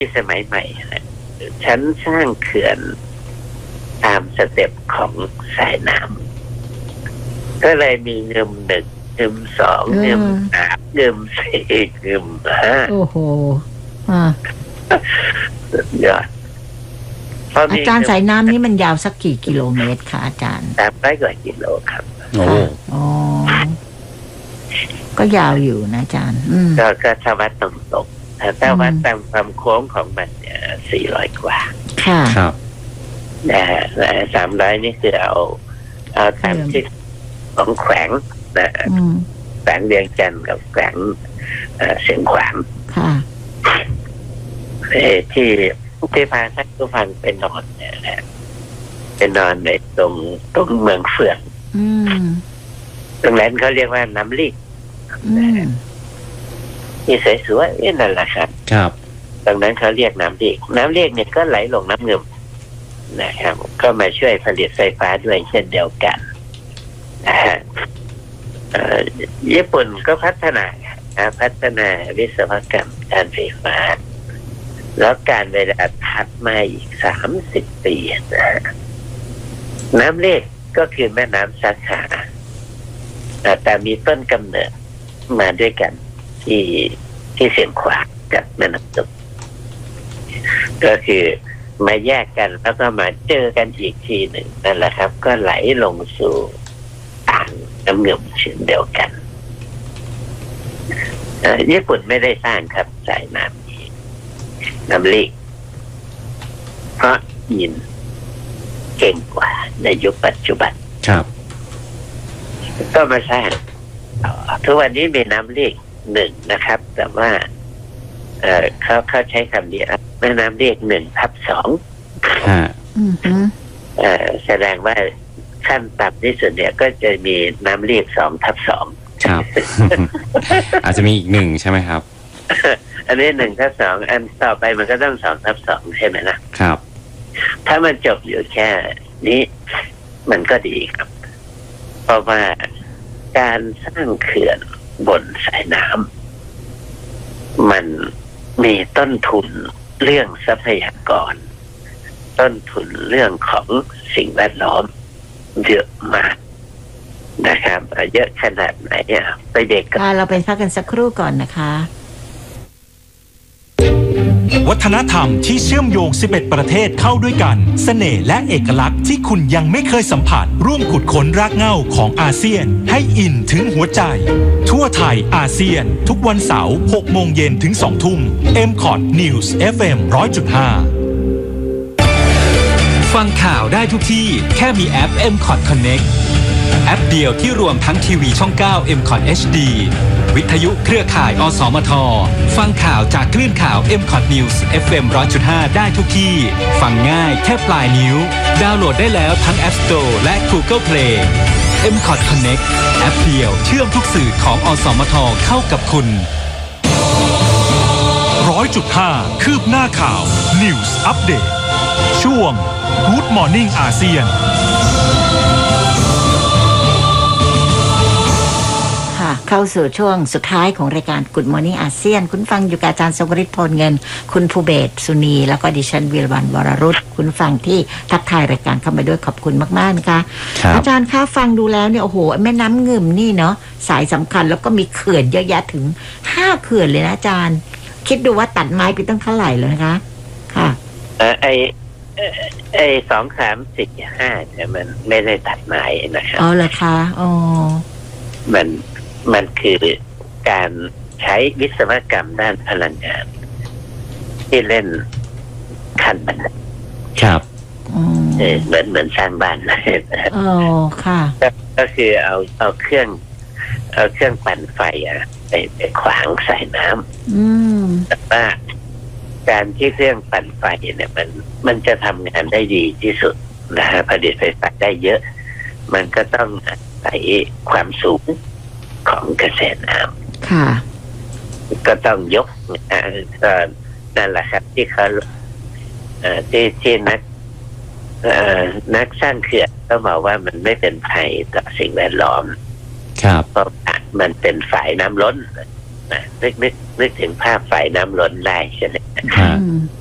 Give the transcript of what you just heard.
สมัยใหม่ฉันสร้างเขื่อนตามสเต็ปของสายน้ำก็เลยมีเงิมหนึ่งเงิมสองเงิมสามเงิมสี่เงิมห้าโอ้โหสุดยอดอาจารย์สายน้ำนี้มันยาวสักกี่กิโลเมตรคะอาจารย์ 300 กว่ากิโลครับอ๋อก็ยาวอยู่นะอาจารย์ก็ถ้าวัดตรงๆถ้าวัดตามความโค้งของมัน400 กว่าค่ะครับแต่300นี่คือเอาตามที่ของแขวงนะแขวงเวียงจันทร์กับแขวงเสียงขวางค่ะที่พาท่านผู้ฟังไปนอนเนี่ยนะไปนอนในตรงเมืองเฟืองตรงนั้นเขาเรียกว่าน้ำลีกนี่สวยๆนั่นแหละครับครับตรงนั้นเขาเรียกน้ำลีกเนี่ยก็ไหลลงน้ำเงิมนะครับก็มาช่วยผลิตไฟฟ้าด้วยเช่นเดียวกันญี่ปุ่นก็พัฒนาวิศวกรรมการไฟฟ้าแล้วการเวลาถัดมาอีก30 ปีน้ำเลกก็คือแม่น้ำสาขาแต่มีต้นกำเนิดมาด้วยกันที่เสียงขวางกับแม่น้ำตกก็คือมาแยกกันแล้วก็มาเจอกันอีกทีหนึ่งนั่นแหละครับก็ไหลลงสู่อ่างน้ำเงิมเช่นเดียวกันญี่ปุ่นไม่ได้สร้างครับสายน้ำลีกเพราะยินเก่งกว่าในยุคปัจจุบันครับก็มาสร้างทุกวันนี้มีน้ำลีก1นะครับแต่ว่าเขาใช้คำนี้แม่น้ำลีก1/2แสดงว่าขั้นต่ำที่สุดเนี่ยก็จะมีน้ำลีก2/2 ครับ อาจจะมีอีก1ใช่ไหมครับอันนี้1/2อันต่อไปมันก็ต้อง2/2ใช่ไหมนะครับถ้ามันจบอยู่แค่นี้มันก็ดีครับเพราะว่าการสร้างเขื่อนบนสายน้ำมันมีต้นทุนเรื่องทรัพยากรต้นทุนเรื่องของสิ่งแวดล้อมเยอะมากนะครับเยอะขนาดไหนไปเด็กเราไปพักกันสักครู่ก่อนนะคะวัฒนธรรมที่เชื่อมโยง11ประเทศเข้าด้วยกันเสน่ห์และเอกลักษณ์ที่คุณยังไม่เคยสัมผัสร่วมขุดค้นรากเหง้าของอาเซียนให้อินถึงหัวใจทั่วไทยอาเซียนทุกวันเสาร์ 6 โมงเย็นถึง 2 ทุ่ม MCOT News FM 100.5 ฟังข่าวได้ทุกที่แค่มีแอป MCOT Connect แอปเดียวที่รวมทั้งทีวีช่อง 9 MCOT HD วิทยุเครือข่ายอสมทฟังข่าวจากคลื่นข่าว MCOT News FM 100.5 ได้ทุกที่ฟังง่ายแค่ปลายนิ้วดาวน์โหลดได้แล้วทั้ง App Store และ Google Play MCOT Connect แอปเดียวเชื่อมทุกสื่อของอสมทเข้ากับคุณ 100.5 คืบหน้าข่าว News Update ช่วง Good Morning อาเซียนเข้าสู่ช่วงสุดท้ายของรายการ Good Morning อาเซียนคุณฟังอยู่กับอาจารย์สวริต พลเงินคุณภูเบศรสุนีแล้วก็ดิฉันวีรวรรณวรรุตคุณฟังที่ทักทายรายการเข้ามาด้วยขอบคุณมากๆนะคะอาจารย์คะฟังดูแล้วเนี่ยโอ้โหแม่น้ำเงิมนี่เนาะสายสำคัญแล้วก็มีเขื่อนเยอะแยะถึง5 เขื่อนเลยนะอาจารย์คิดดูว่าตัดไม้ไปตั้งเท่าไหร่เลยนะคะค่ะไอ้2, 3, 4, 5เนี่ยมันไม่ได้ตัดไม้นะครับอ๋อเหรอคะอ๋อมันคือการใช้วิศวกรรมด้านพลังงานที่เล่นขั้นบันไดครับเหมือนสร้างบ้านเลยอ๋อค่ะก็คือเอาเครื่องปั่นไฟไปขวางสายน้ำแต่ว่าการที่เครื่องปั่นไฟเนี่ยมันจะทำงานได้ดีที่สุดนะฮะผลิตไฟฟ้าได้เยอะมันก็ต้องใส่ความสูงของกระแสน้ำก็ต้องยกก็นั่นแหละครับที่เขาที่นักสร้างเขื่อนก็บอกว่ามันไม่เป็นภัยต่อสิ่งแวดล้อมเพราะมันเป็นฝ่ายน้ำล้นนึกถึงภาพฝ่ายน้ำล้นได้ใช่ไหมฮะอืม